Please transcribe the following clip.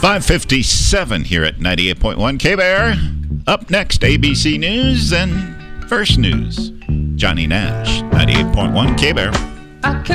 5:57 here at 98.1 K-Bear. Up next, ABC News and First News. Johnny Nash, 98.1 K-Bear.